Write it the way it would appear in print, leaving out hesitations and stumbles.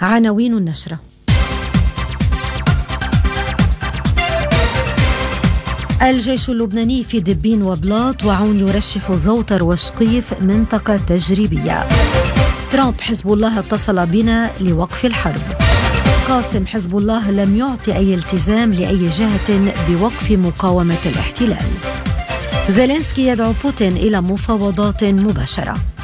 عناوين النشرة. الجيش اللبناني في دبين وبلاط، وعون يرشح زوتر وشقيف منطقة تجريبية. ترامب: حزب الله اتصل بنا لوقف الحرب. قاسم: حزب الله لم يعطي أي التزام لأي جهة بوقف مقاومة الاحتلال. زيلينسكي يدعو بوتين إلى مفاوضات مباشرة.